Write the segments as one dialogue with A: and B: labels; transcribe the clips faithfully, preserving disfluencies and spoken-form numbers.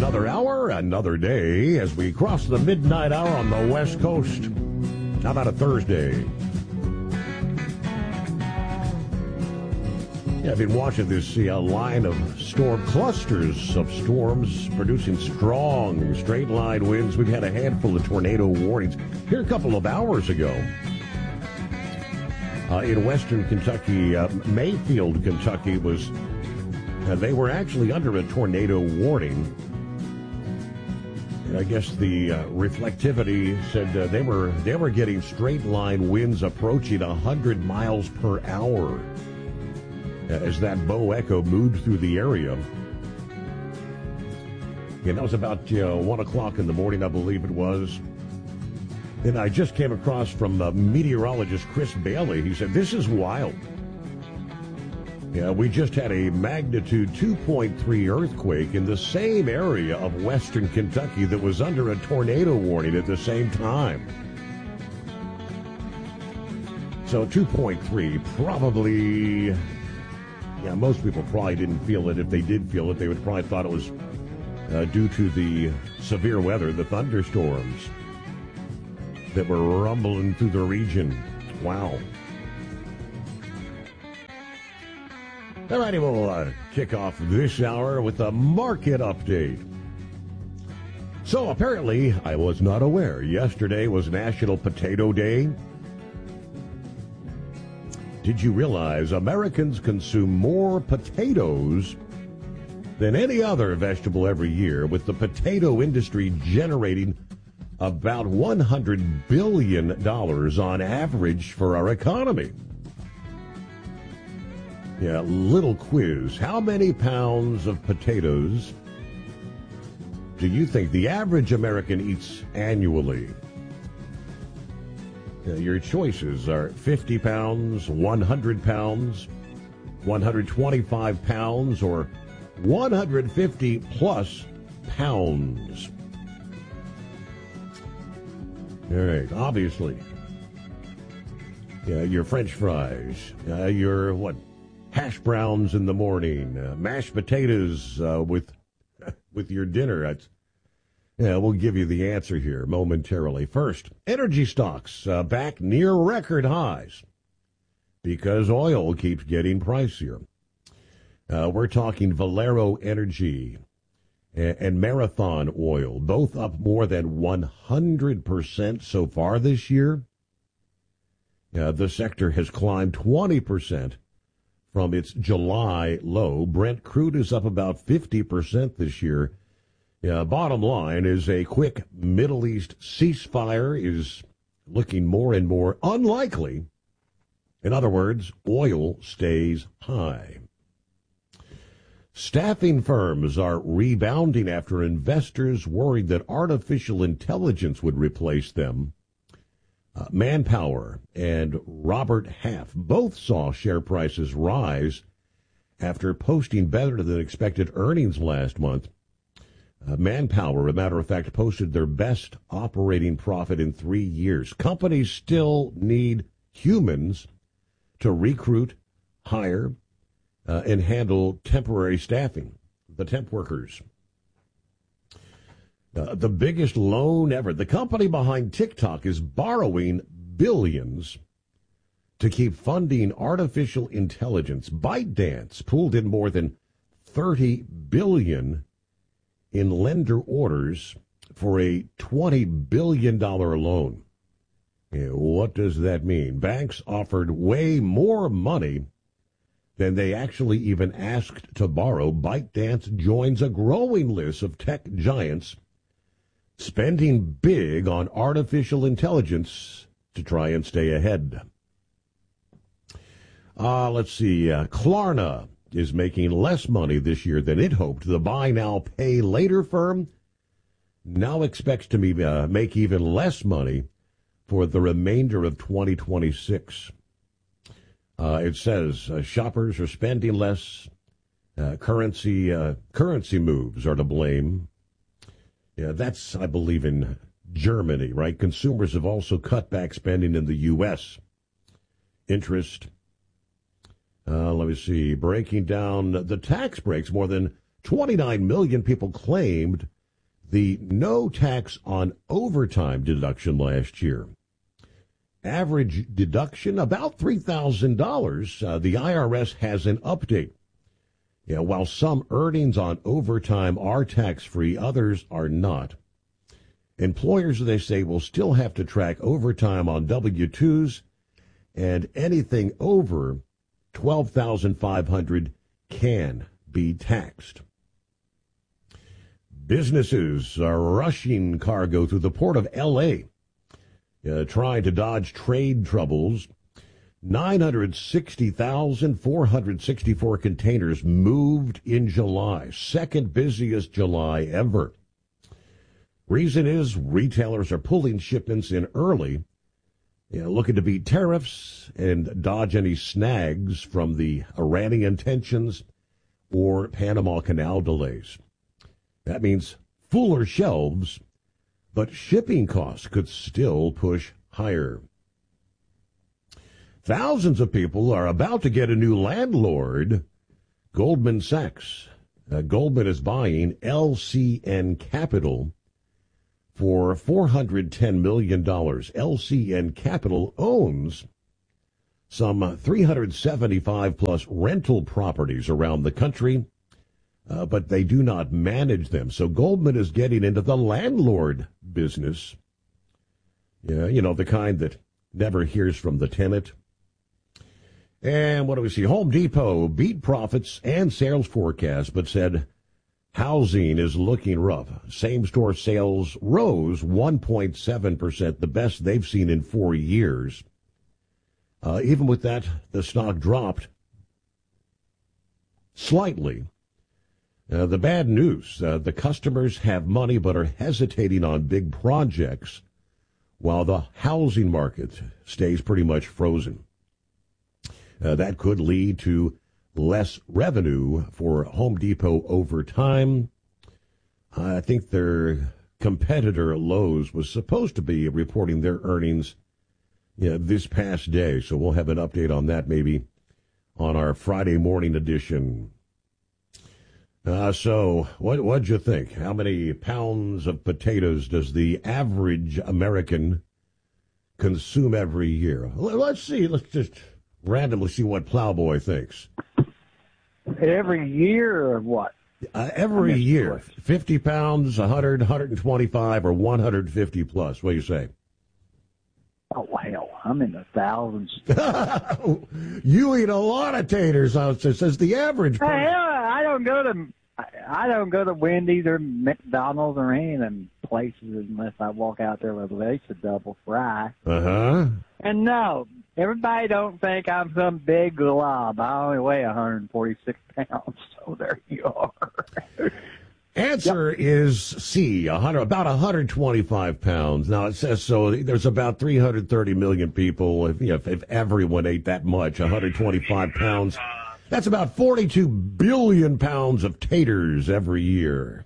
A: Another hour, another day as we cross the midnight hour on the West Coast. How about a Thursday? Yeah, I've been watching this uh, line of storm clusters of storms producing strong straight line winds. We've had a handful of tornado warnings here a couple of hours ago. Uh, in western Kentucky, uh, Mayfield, Kentucky was, uh, they were actually under a tornado warning. I guess the uh, reflectivity said uh, they were they were getting straight line winds approaching one hundred miles per hour uh, as that bow echo moved through the area. And that was about uh, one o'clock in the morning, I believe it was. And I just came across from uh, meteorologist Chris Bailey. He said, this is wild. Yeah, we just had a magnitude two point three earthquake in the same area of western Kentucky that was under a tornado warning at the same time. So two point three, probably, yeah, most people probably didn't feel it. If they did feel it, they would probably thought it was uh, due to the severe weather, the thunderstorms that were rumbling through the region. Wow. All righty, we'll uh, kick off this hour with a market update. So apparently, I was not aware, yesterday was National Potato Day. Did you realize Americans consume more potatoes than any other vegetable every year, with the potato industry generating about one hundred billion dollars on average for our economy? Yeah, little quiz. How many pounds of potatoes do you think the average American eats annually? Yeah, your choices are fifty pounds, one hundred pounds, one hundred twenty-five pounds, or one hundred fifty plus pounds. All right, obviously. Yeah, your French fries, uh, your, what, hash browns in the morning, uh, mashed potatoes uh, with with your dinner. That's, yeah, we'll give you the answer here momentarily. First, energy stocks uh, back near record highs because oil keeps getting pricier. Uh, we're talking Valero Energy and, and Marathon Oil, both up more than one hundred percent so far this year. Uh, the sector has climbed twenty percent from its July low. Brent crude is up about fifty percent this year. Yeah, bottom line is a quick Middle East ceasefire is looking more and more unlikely. In other words, oil stays high. Staffing firms are rebounding after investors worried that artificial intelligence would replace them. Uh, Manpower and Robert Half both saw share prices rise after posting better than expected earnings last month. Uh, Manpower, as a matter of fact, posted their best operating profit in three years. Companies still need humans to recruit, hire, uh, and handle temporary staffing, the temp workers. Uh, the biggest loan ever. The company behind TikTok is borrowing billions to keep funding artificial intelligence. ByteDance pulled in more than thirty billion dollars in lender orders for a twenty billion dollars loan. Yeah, what does that mean? Banks offered way more money than they actually even asked to borrow. ByteDance joins a growing list of tech giants spending big on artificial intelligence to try and stay ahead. Uh, let's see. Uh, Klarna is making less money this year than it hoped. The buy now, pay later firm now expects to be, uh, make even less money for the remainder of twenty twenty-six. Uh, it says uh, shoppers are spending less. Uh, currency uh, currency moves are to blame. Yeah, that's, I believe, in Germany, right? Consumers have also cut back spending in the U S. Interest. Uh, let me see. Breaking down the tax breaks, more than twenty-nine million people claimed the no tax on overtime deduction last year. Average deduction about three thousand dollars. Uh, the I R S has an update. Yeah, while some earnings on overtime are tax-free, others are not. Employers, they say, will still have to track overtime on W two's, and anything over twelve thousand five hundred dollars can be taxed. Businesses are rushing cargo through the port of L A, uh, trying to dodge trade troubles. nine hundred sixty thousand four hundred sixty-four containers moved in July, second busiest July ever. Reason is retailers are pulling shipments in early, you know, looking to beat tariffs and dodge any snags from the Iranian tensions or Panama Canal delays. That means fuller shelves, but shipping costs could still push higher. Thousands of people are about to get a new landlord. Goldman Sachs. Uh, Goldman is buying L C N Capital for four hundred ten million dollars. L C N Capital owns some three hundred seventy-five plus rental properties around the country, uh, but they do not manage them. So Goldman is getting into the landlord business. Yeah, you know, the kind that never hears from the tenant. And what do we see? Home Depot beat profits and sales forecasts, but said housing is looking rough. Same-store sales rose one point seven percent, the best they've seen in four years. Uh, even with that, the stock dropped slightly. Uh, the bad news, uh, the customers have money but are hesitating on big projects, while the housing market stays pretty much frozen. Uh, that could lead to less revenue for Home Depot over time. I think their competitor Lowe's was supposed to be reporting their earnings, you know, this past day, so we'll have an update on that maybe on our Friday morning edition. Uh, so what what'd you think? How many pounds of potatoes does the average American consume every year? Let's see. Let's just randomly see what Plowboy thinks.
B: Every year or what?
A: Uh, every year. fifty pounds, one hundred, one hundred twenty-five, or one hundred fifty plus. What do you say?
B: Oh, hell, I'm in the thousands.
A: You eat a lot of taters, it says the average person.
B: Hell, I don't go to I don't go to Wendy's or McDonald's or any of them places unless I walk out there with at least a double fry.
A: Uh-huh.
B: And no, everybody don't think I'm some big glob. I only weigh one hundred forty-six pounds, so there you are.
A: Answer yep. is C, one hundred, about one hundred twenty-five pounds. Now, it says so there's about three hundred thirty million people. If, you know, if, if everyone ate that much, one hundred twenty-five pounds, that's about forty-two billion pounds of taters every year.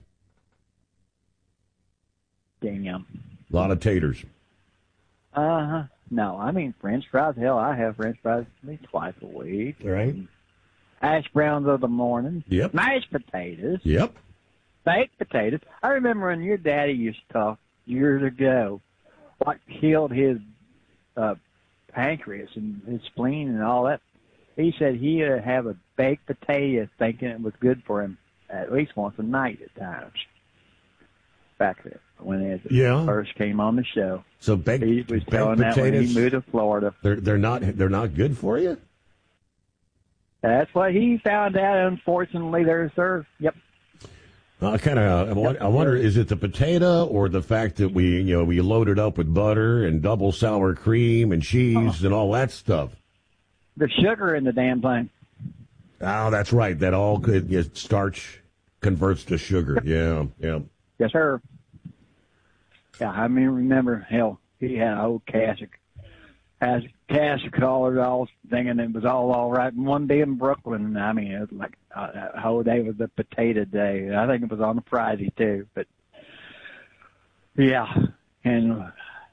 B: Damn.
A: A lot of taters.
B: Uh-huh. No, I mean French fries. Hell, I have French fries at least twice a week.
A: Right.
B: Hash browns of the morning.
A: Yep.
B: Mashed potatoes.
A: Yep.
B: Baked potatoes. I remember when your daddy used to talk years ago what killed his uh, pancreas and his spleen and all that. He said he'd have a baked potato thinking it was good for him at least once a night at times. Back then, when it
A: yeah.
B: first came on the show.
A: So baked,
B: he was
A: baked
B: telling
A: potatoes,
B: that when he moved to Florida.
A: They're they're not they're not good for you?
B: That's what he found out. Unfortunately, they're served. Yep.
A: I kind of, I, I wonder, is it the potato or the fact that we, you know, we loaded up with butter and double sour cream and cheese oh. and all that stuff?
B: The sugar in the damn thing.
A: Oh, that's right. That all could yeah, starch converts to sugar. Yeah, yeah.
B: Yes, sir. Yeah, I mean, remember, hell, he had an old cask of, has a cask of collars, all thinking it was all all right. And one day in Brooklyn, I mean, it was like uh, that whole day was a potato day. I think it was on a Friday too, but yeah, and uh,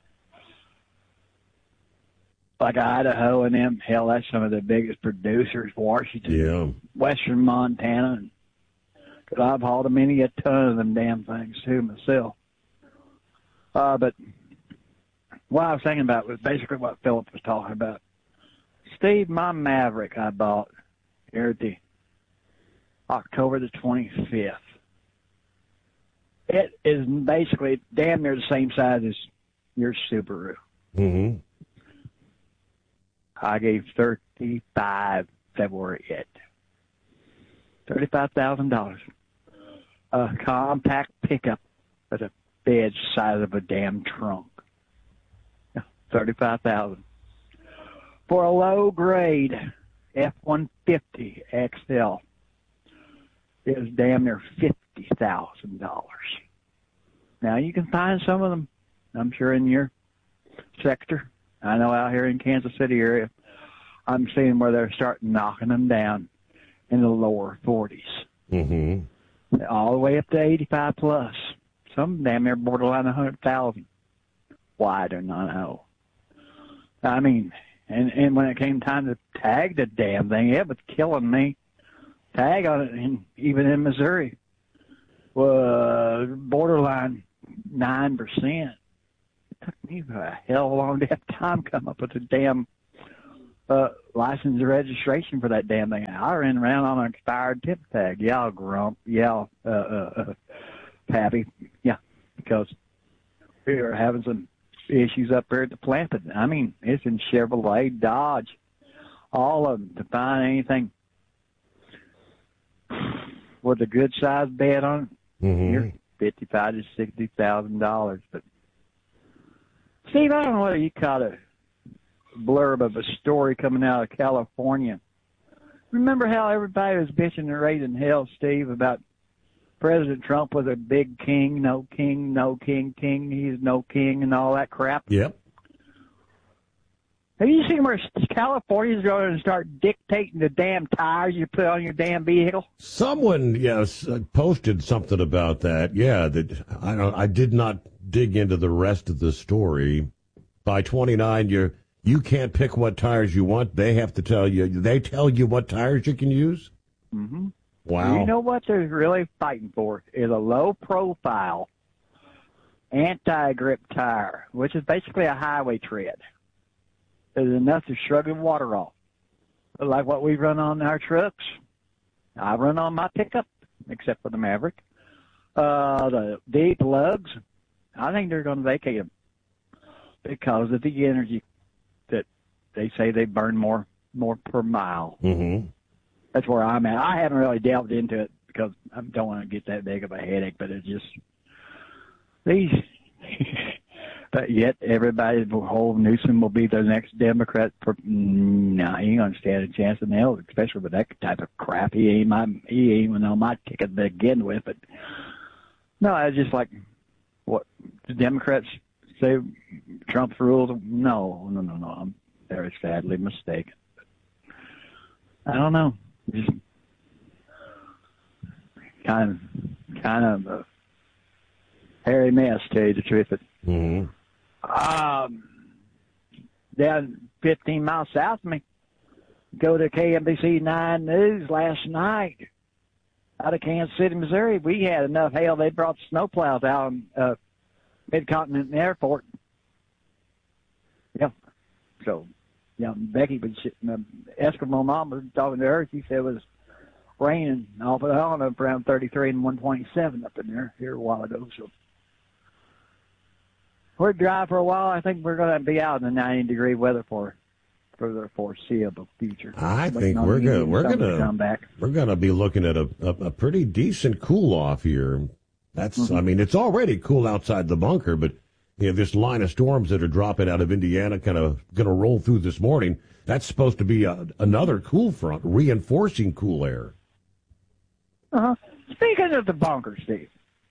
B: like Idaho and them, hell, that's some of the biggest producers. Washington,
A: yeah,
B: Western Montana. But I've hauled a many a ton of them damn things too myself. Uh, but what I was thinking about was basically what Philip was talking about. Steve, my Maverick I bought here at the October the twenty-fifth. It is basically damn near the same size as your Subaru.
A: Mm-hmm.
B: I gave thirty-five February it. Thirty-five thousand dollars. A compact pickup with a bed size of a damn trunk. Thirty-five thousand. For a low grade F one fifty X L is damn near fifty thousand dollars. Now you can find some of them, I'm sure, in your sector. I know out here in Kansas City area, I'm seeing where they're starting knocking them down in the lower forties.
A: Mm-hmm.
B: All the way up to eighty-five plus. Some damn near borderline one hundred thousand. Why, I do not know. I mean, and, and when it came time to tag the damn thing, it was killing me. Tag on it, in, even in Missouri, was borderline nine percent. It took me a hell of a long damn time to come up with a damn uh, license and registration for that damn thing. I ran around on an expired tip tag. Yeah, grump. Yeah, uh, uh, uh, Pappy. Yeah, because we were having some issues up there at the plant. But, I mean, it's in Chevrolet, Dodge, all of them, to find anything with a good sized bed on it.
A: Mm-hmm.
B: You're fifty-five to sixty thousand dollars. But Steve, I don't know whether you caught a blurb of a story coming out of California. Remember how everybody was bitching and raising hell, Steve, about President Trump was a big king, no king, no king, king, he's no king, and all that crap?
A: Yep.
B: Have you seen where California's going to start dictating the damn tires you put on your damn vehicle?
A: Someone, yes, uh, posted something about that. Yeah, that I don't. I did not dig into the rest of the story. By twenty-nine, you you can't pick what tires you want. They have to tell you. They tell you what tires you can use.
B: Mm-hmm.
A: Wow.
B: You know what they're really fighting for is a low-profile anti-grip tire, which is basically a highway tread. It's enough to shrug the water off. Like what we run on our trucks. I run on my pickup, except for the Maverick. Uh, the deep lugs, I think they're going to vacate them because of the energy that they say they burn more more per mile.
A: Mm-hmm.
B: That's where I'm at. I haven't really delved into it because I don't want to get that big of a headache, but it's just these. But yet everybody, whole Newsom will be the next Democrat. For, no, he ain't going to stand a chance in hell, especially with that type of crap. He ain't my, he ain't even on my ticket to begin with. But no, I just like what the Democrats say. Trump's rules. No, no, no, no. I'm very sadly mistaken. I don't know. Just kind of, kind of a hairy mess, to tell you the truth. But,
A: mm-hmm.
B: um, down fifteen miles south of me, go to K M B C nine News last night out of Kansas City, Missouri. We had enough hail, they brought snowplows out on uh, Mid-Continent Airport. Yeah. So, yeah, Becky was uh, Eskimo mom was talking to her. She said it was raining off and on up around thirty-three and one twenty-seven up in there here a while ago. So we're dry for a while. I think we're going to be out in the ninety degree weather for for the foreseeable future.
A: I think we're gonna we're gonna
B: come back.
A: We're gonna be looking at a a, a pretty decent cool off here. That's mm-hmm. I mean it's already cool outside the bunker, but you know, this line of storms that are dropping out of Indiana kind of going to roll through this morning. That's supposed to be a, another cool front, reinforcing cool air.
B: Uh-huh. Speaking of the bunker, Steve,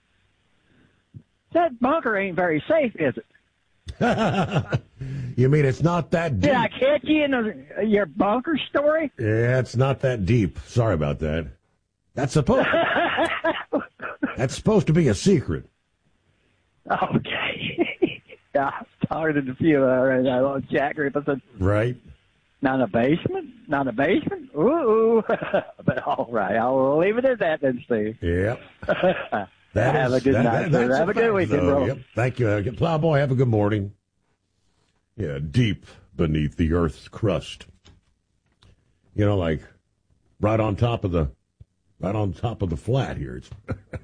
B: that bunker ain't very safe, is it?
A: You mean it's not that deep?
B: Did I catch you in a, your bunker story?
A: Yeah, it's not that deep. Sorry about that. That's supposed That's supposed to be a secret.
B: Okay. Yeah, I started a few uh, right, Jack Griffin.
A: Right.
B: Not a basement? Not a basement? ooh. But all right, I'll leave it at that then, Steve.
A: Yep. That
B: have
A: is,
B: a good
A: that,
B: night.
A: That,
B: Have a, a good weekend,
A: though.
B: bro.
A: Yep. Thank you. Uh, Plowboy, have a good morning. Yeah, deep beneath the Earth's crust. You know, like right on top of the, right on top of the flat here. It's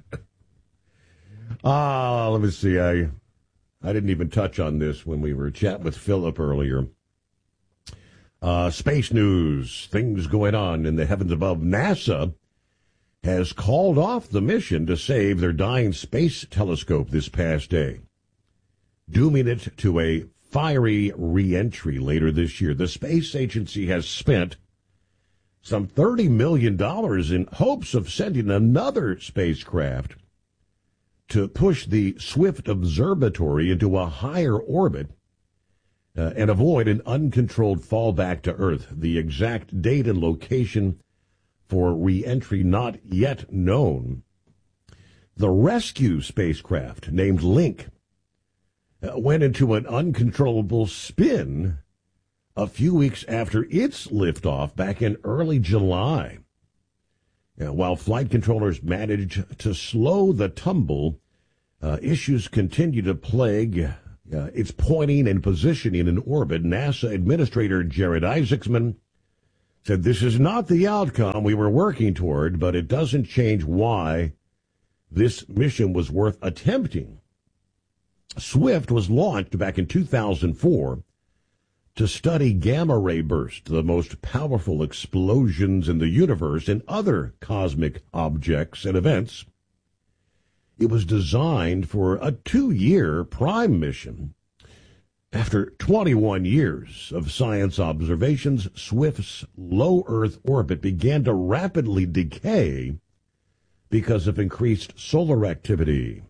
A: Ah, uh, let me see. I, I didn't even touch on this when we were chatting with Philip earlier. Uh, space news, things going on in the heavens above. NASA has called off the mission to save their dying space telescope this past day, dooming it to a fiery re-entry later this year. The space agency has spent some thirty million dollars in hopes of sending another spacecraft to push the Swift Observatory into a higher orbit uh, and avoid an uncontrolled fall back to Earth. The exact date and location for re-entry not yet known. The rescue spacecraft, named Link, uh, went into an uncontrollable spin a few weeks after its liftoff back in early July. Uh, while flight controllers managed to slow the tumble, uh, issues continue to plague uh, its pointing and positioning in orbit. NASA Administrator Jared Isaacman said this is not the outcome we were working toward, but it doesn't change why this mission was worth attempting. Swift was launched back in two thousand four to study gamma ray bursts, the most powerful explosions in the universe and other cosmic objects and events. It was designed for a two-year prime mission. After twenty-one years of science observations, Swift's low Earth orbit began to rapidly decay because of increased solar activity.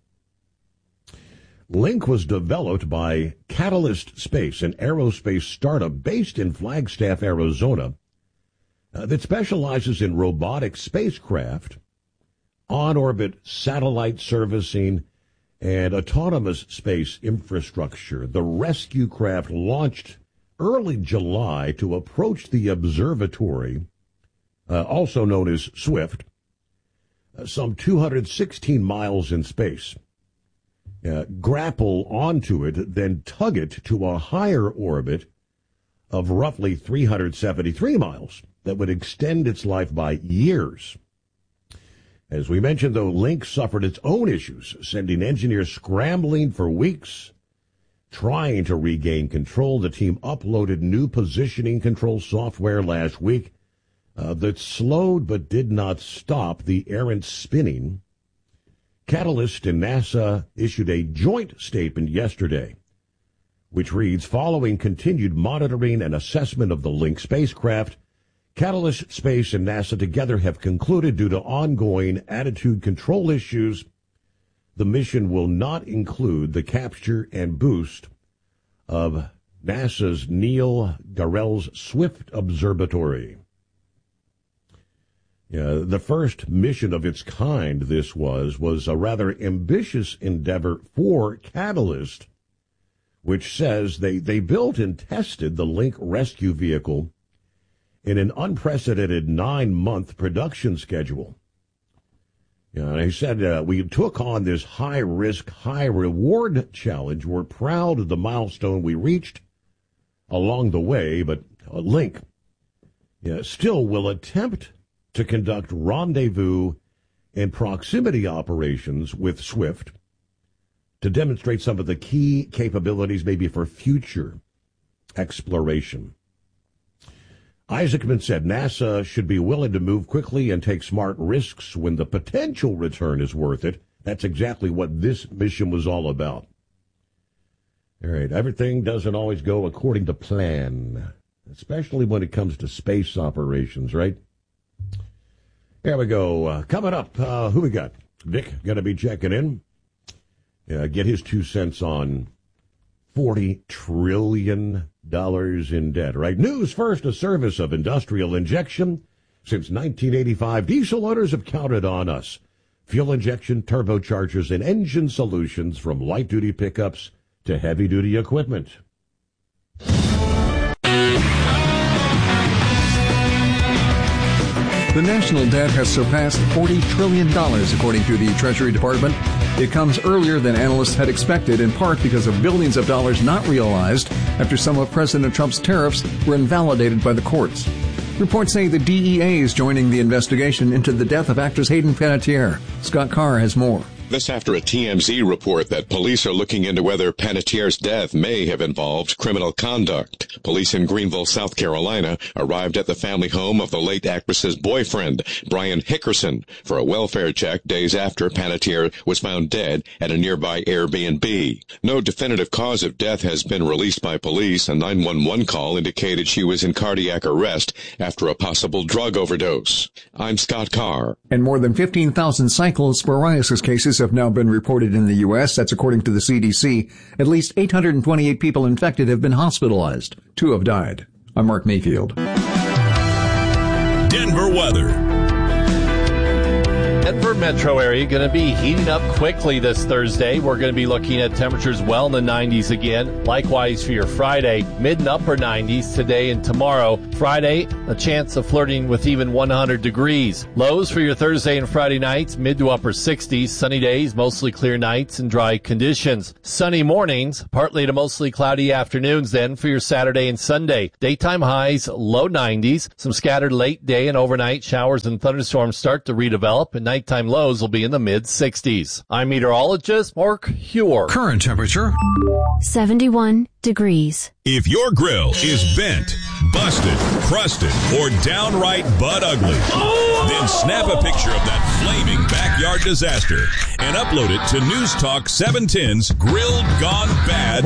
A: Link was developed by Catalyst Space, an aerospace startup based in Flagstaff, Arizona, uh, that specializes in robotic spacecraft, on-orbit satellite servicing, and autonomous space infrastructure. The rescue craft launched early July to approach the observatory, uh, also known as Swift, uh, some two hundred sixteen miles in space, uh, grapple onto it, then tug it to a higher orbit of roughly three hundred seventy-three miles that would extend its life by years. As we mentioned, though, Link suffered its own issues, sending engineers scrambling for weeks, trying to regain control. The team uploaded new positioning control software last week uh, that slowed but did not stop the errant spinning. Catalyst and NASA issued a joint statement yesterday, which reads, following continued monitoring and assessment of the Link spacecraft, Catalyst Space and NASA together have concluded, due to ongoing attitude control issues, the mission will not include the capture and boost of NASA's Neil Gehrels Swift Observatory. Yeah, the first mission of its kind, this was, was a rather ambitious endeavor for Catalyst, which says they, they built and tested the Link rescue vehicle in an unprecedented nine-month production schedule. You know, and he said, uh, we took on this high-risk, high-reward challenge. We're proud of the milestone we reached along the way, but uh, Link you know, still will attempt to conduct rendezvous and proximity operations with Swift to demonstrate some of the key capabilities maybe for future exploration. Isaacman said NASA should be willing to move quickly and take smart risks when the potential return is worth it. That's exactly what this mission was all about. All right, everything doesn't always go according to plan, especially when it comes to space operations, right? Here we go. Uh, coming up, uh, who we got? Vic going to be checking in. Uh, get his two cents on forty trillion dollars in debt, right? News first, a service of Industrial Injection. Since nineteen eighty-five, diesel owners have counted on us. Fuel injection, turbochargers, and engine solutions from light-duty pickups to heavy-duty equipment.
C: The national debt has surpassed forty trillion dollars, according to the Treasury Department. It comes earlier than analysts had expected, in part because of billions of dollars not realized after some of President Trump's tariffs were invalidated by the courts. Reports say the D E A is joining the investigation into the death of actress Hayden Panettiere. Scott Carr has more.
D: This after a T M Z report that police are looking into whether Panettiere's death may have involved criminal conduct. Police in Greenville, South Carolina, arrived at the family home of the late actress's boyfriend, Brian Hickerson, for a welfare check days after Panettiere was found dead at a nearby Airbnb. No definitive cause of death has been released by police. A nine one one call indicated she was in cardiac arrest after a possible drug overdose. I'm Scott Carr.
C: And more than fifteen thousand cyclosporiasis cases have now been reported in the U S. That's according to the C D C. At least eight hundred twenty-eight people infected have been hospitalized. Two have died. I'm Mark Mayfield.
E: Denver weather.
F: Denver metro area going to be heating up quickly this Thursday. We're going to be looking at temperatures well in the nineties again. Likewise for your Friday, mid and upper nineties today and tomorrow. Friday, a chance of flirting with even one hundred degrees. Lows for your Thursday and Friday nights, mid to upper sixties. Sunny days, mostly clear nights and dry conditions. Sunny mornings, partly to mostly cloudy afternoons then for your Saturday and Sunday. Daytime highs, low nineties. Some scattered late day and overnight showers and thunderstorms start to redevelop, and nighttime lows will be in the mid-sixties. I'm meteorologist Mark Huer.
E: Current temperature
G: seventy-one degrees.
E: If your grill is bent, busted, crusted, or downright butt ugly, then snap a picture of that flaming backyard disaster and upload it to News Talk seven ten's Grilled Gone Bad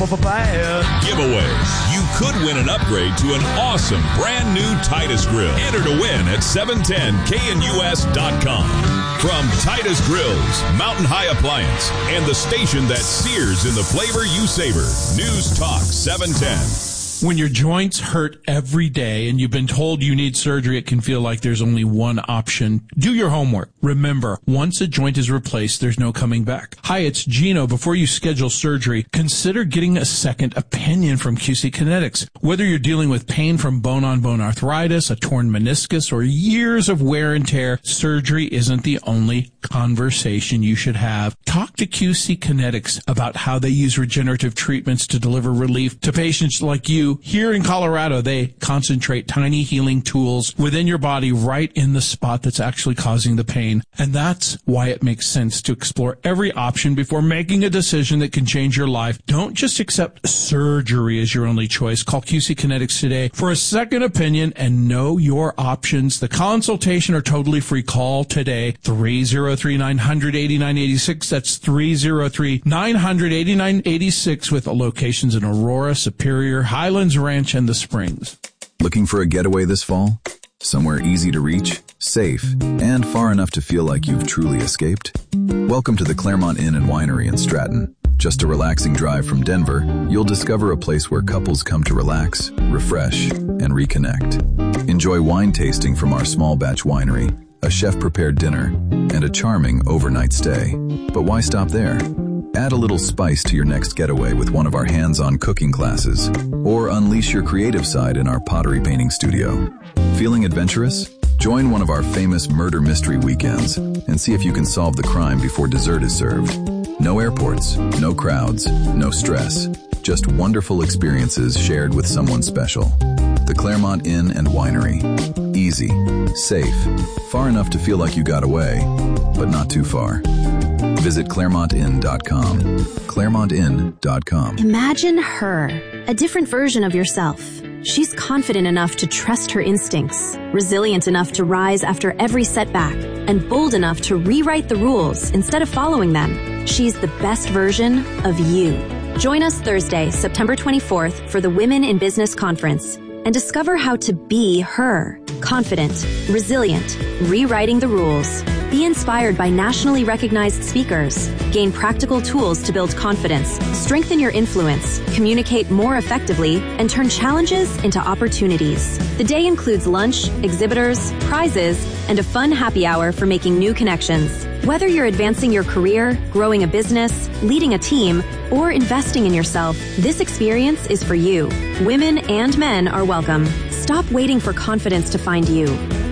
E: giveaway. You could win an upgrade to an awesome brand new Titus grill. Enter to win at seven ten K N U S dot com. From Titus Grills, Mountain High Appliance, and the station that sears in the flavor you savor, News Talk seven ten.
H: When your joints hurt every day and you've been told you need surgery, it can feel like there's only one option. Do your homework. Remember, once a joint is replaced, there's no coming back. Hi, it's Gino. Before you schedule surgery, consider getting a second opinion from Q C Kinetics. Whether you're dealing with pain from bone-on-bone arthritis, a torn meniscus, or years of wear and tear, surgery isn't the only conversation you should have. Talk to Q C Kinetics about how they use regenerative treatments to deliver relief to patients like you. Here in Colorado, they concentrate tiny healing tools within your body right in the spot that's actually causing the pain. And that's why it makes sense to explore every option before making a decision that can change your life. Don't just accept surgery as your only choice. Call Q C Kinetics today for a second opinion and know your options. The consultation are totally free. Call today, three oh three, nine hundred, eighty-nine eighty-six. That's three oh three, nine hundred, eighty-nine eighty-six with locations in Aurora, Superior, Highlands Ranch, and the Springs.
I: Looking for a getaway this fall? Somewhere easy to reach, safe, and far enough to feel like you've truly escaped? Welcome to the Claremont Inn and Winery in Stratton. Just a relaxing drive from Denver, you'll discover a place where couples come to relax, refresh, and reconnect. Enjoy wine tasting from our small batch winery, a chef-prepared dinner, and a charming overnight stay. But why stop there? Add a little spice to your next getaway with one of our hands-on cooking classes, or unleash your creative side in our pottery painting studio. Feeling adventurous? Join one of our famous murder mystery weekends and see if you can solve the crime before dessert is served. No airports, no crowds, no stress. Just wonderful experiences shared with someone special. The Claremont Inn and Winery. Easy, safe, far enough to feel like you got away, but not too far. Visit Claremont Inn dot com. Claremont Inn dot com.
G: Imagine her, a different version of yourself. She's confident enough to trust her instincts, resilient enough to rise after every setback, and bold enough to rewrite the rules instead of following them. She's the best version of you. Join us Thursday, September twenty-fourth for the Women in Business Conference and discover how to be her. Confident, resilient, rewriting the rules. Be inspired by nationally recognized speakers. Gain practical tools to build confidence, strengthen your influence, communicate more effectively, and turn challenges into opportunities. The day includes lunch, exhibitors, prizes, and a fun happy hour for making new connections. Whether you're advancing your career, growing a business, leading a team, or investing in yourself, this experience is for you. Women and men are welcome. Stop waiting for confidence to find you.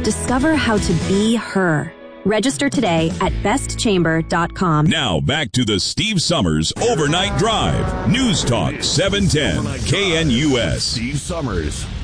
G: Discover how to be her. Register today at best chamber dot com.
E: Now back to the Steve Summers Overnight Drive. News Talk seven ten K N U S.
A: Steve Summers.